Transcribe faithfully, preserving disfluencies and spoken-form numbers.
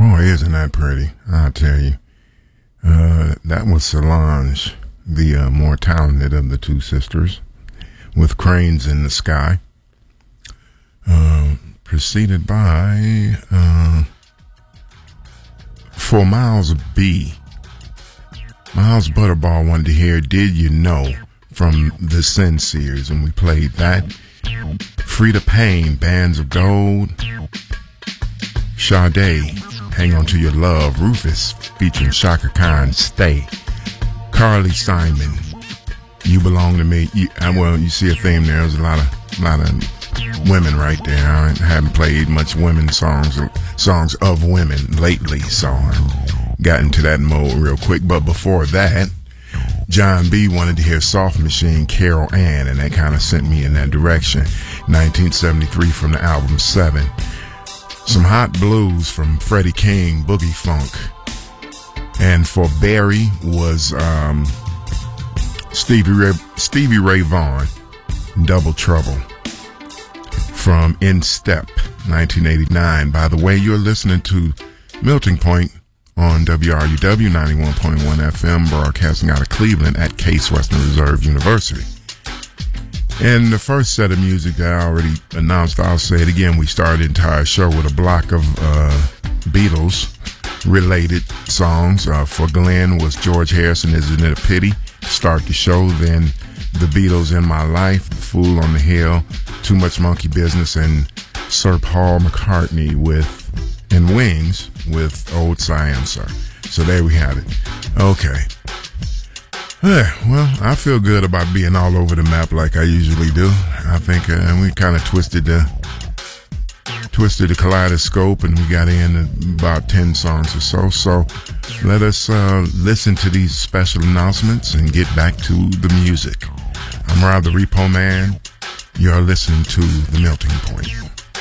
Oh, isn't that pretty? I tell you. Uh, that was Solange, the uh, more talented of the two sisters, with Cranes in the Sky. Uh, preceded by uh, for Miles B. Miles Butterball wanted to hear Did You Know from the Sin Series, and we played that. Frida Payne, Bands of Gold. Sade, Hang On To Your Love. Rufus featuring Shaka Khan, Stay. Carly Simon, You Belong to Me. You, well, you see a theme there. There's a lot of, lot of women right there. I haven't played much women songs, songs of women lately, so I got into that mode real quick. But before that, John B. wanted to hear Soft Machine, Carol Ann, and that kind of sent me in that direction. nineteen seventy-three from the album Seven. Some hot blues from Freddie King, Boogie Funk. And for Barry was um, Stevie Ray, Stevie Ray Vaughan, Double Trouble. From In Step, nineteen eighty-nine. By the way, you're listening to Melting Point on W R U W ninety-one point one F M, broadcasting out of Cleveland at Case Western Reserve University. In the first set of music that I already announced, I'll say it again, we started the entire show with a block of uh, Beatles-related songs. Uh, for Glenn was George Harrison, Isn't It a Pity? To start the show. Then the Beatles, In My Life, The Fool on the Hill, Too Much Monkey Business, and Sir Paul McCartney with and Wings with Old Siam Sir. So there we have it. Okay. Well, I feel good about being all over the map like I usually do. I think uh, we kind of twisted the twisted the kaleidoscope, and we got in about ten songs or so. So let us uh, listen to these special announcements and get back to the music. I'm Rob the Repo Man. You're listening to The Melting Point.